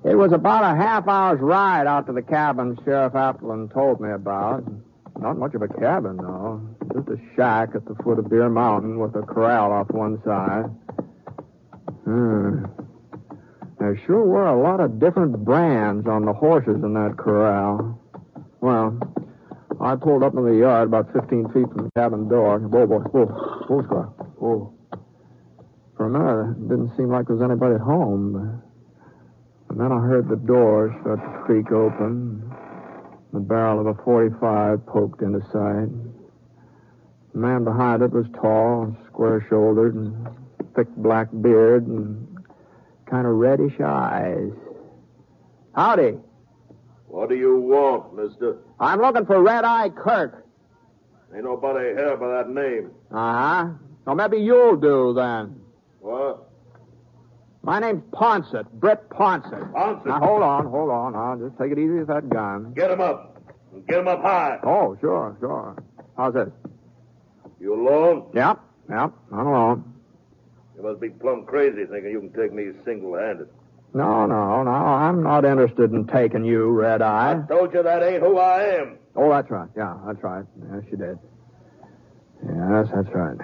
It was about a half-hour's ride out to the cabin Sheriff Appleton told me about. Not much of a cabin, though. Just a shack at the foot of Deer Mountain with a corral off one side. There sure were a lot of different brands on the horses in that corral. Well, I pulled up in the yard about 15 feet from the cabin door. Whoa, Scott. Whoa. For a minute, it didn't seem like there was anybody at home. And then I heard the door start to creak open. The barrel of a .45 poked into sight. The man behind it was tall, square-shouldered, and thick black beard, and kind of reddish eyes. Howdy. What do you want, mister? I'm looking for Red-Eye Kirk. Ain't nobody here by that name. Uh-huh. So maybe you'll do, then. What? My name's Ponsett, Britt Ponsett. Ponsett? Now, hold on. I'll just take it easy with that gun. Get him up. Get him up high. Oh, sure. How's this? You alone? Yep, I'm alone. You must be plumb crazy thinking you can take me single-handed. No, I'm not interested in taking you, Red-Eye. I told you that ain't who I am. Oh, that's right. Yeah, that's right. Yes, you did. Yes, that's right.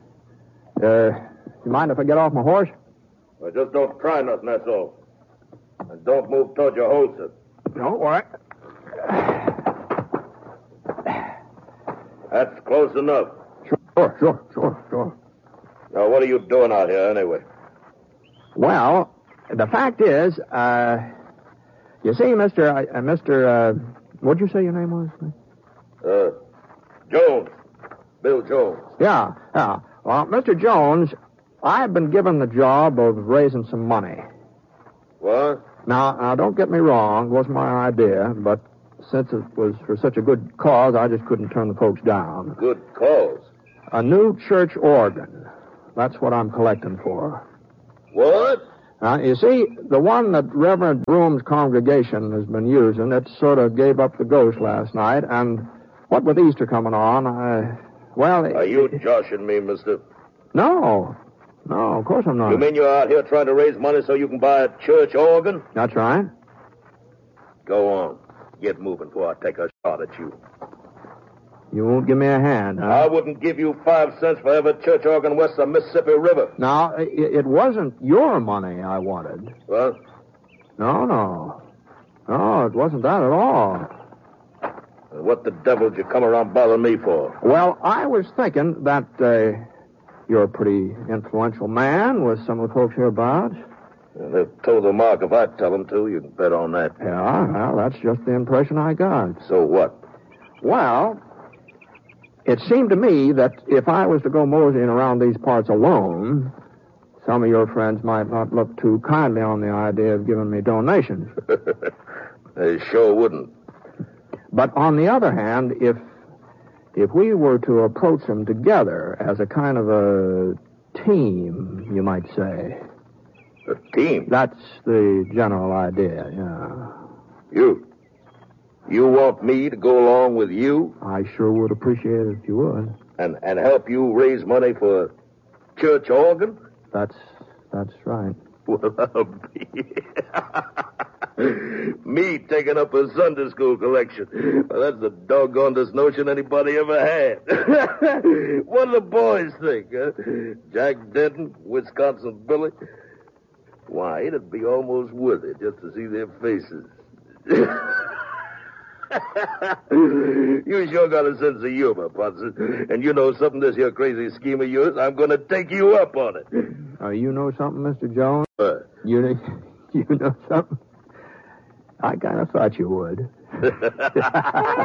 You mind if I get off my horse? Well, just don't try nothing, that's all. And don't move toward your holster. Don't worry. That's close enough. Sure. Now, what are you doing out here, anyway? Well, the fact is, you see, Mr. What'd you say your name was? Jones. Bill Jones. Yeah. Well, Mr. Jones, I've been given the job of raising some money. What? Now, don't get me wrong. It wasn't my idea, but since it was for such a good cause, I just couldn't turn the folks down. Good cause? A new church organ. That's what I'm collecting for. What? You see, the one that Reverend Broom's congregation has been using, it sort of gave up the ghost last night, and what with Easter coming on, Are you joshing me, mister? No, of course I'm not. You mean you're out here trying to raise money so you can buy a church organ? That's right. Go on. Get moving before I take a shot at you. You won't give me a hand, huh? I wouldn't give you 5 cents for every church organ west of the Mississippi River. Now, it wasn't your money I wanted. What? No, it wasn't that at all. What the devil did you come around bothering me for? Well, I was thinking that you're a pretty influential man with some of the folks hereabouts. They've told the mark if I tell them to. You can bet on that. Yeah, well, that's just the impression I got. So what? Well, it seemed to me that if I was to go moseying around these parts alone, some of your friends might not look too kindly on the idea of giving me donations. They sure wouldn't. But on the other hand, if we were to approach them together as a kind of a team, you might say. A team? That's the general idea, yeah. You want me to go along with you? I sure would appreciate it if you would. And help you raise money for a church organ? That's right. Well, I'll be... Me taking up a Sunday school collection. Well, that's the doggonedest notion anybody ever had. What do the boys think, huh? Jack Denton, Wisconsin Billy. Why, it'd be almost worth it just to see their faces. You sure got a sense of humor, Potson. And you know something, this here crazy scheme of yours, I'm going to take you up on it. You know something, Mr. Jones? What? You know something? I kind of thought you would.